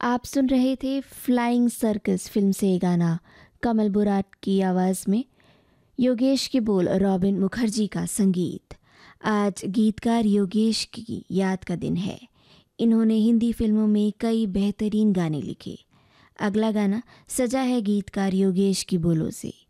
आप सुन रहे थे फ्लाइंग सर्कस फिल्म से ये गाना। कमल बुराट की आवाज़ में, योगेश के बोल, रॉबिन मुखर्जी का संगीत। आज गीतकार योगेश की याद का दिन है। इन्होंने हिंदी फिल्मों में कई बेहतरीन गाने लिखे। अगला गाना सजा है गीतकार योगेश की बोलों से।